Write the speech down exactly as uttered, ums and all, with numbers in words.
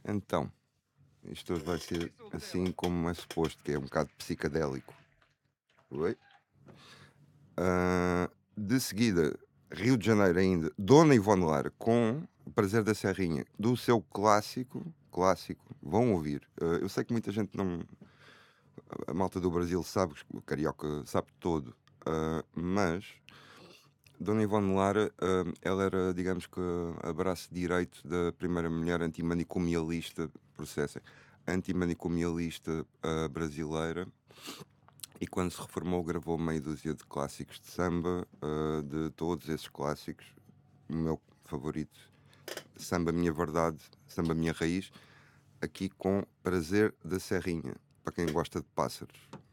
Então, isto hoje vai ser assim como é suposto, que é um bocado psicadélico. Oi? Ah, de seguida, Rio de Janeiro ainda, Dona Ivone Lara com O Prazer da Serrinha, do seu clássico, clássico, vão ouvir. Ah, eu sei que muita gente não, a malta do Brasil sabe, o carioca sabe todo, ah, mas Dona Ivone Lara, ah, ela era, digamos que, a braço direito da primeira mulher antimanicomialista, processa, antimanicomialista ah, brasileira, e quando se reformou gravou meia dúzia de clássicos de samba. Ah, de todos esses clássicos, o meu favorito, Samba Minha Verdade, Samba Minha Raiz, aqui com Prazer da Serrinha, para quem gosta de pássaros.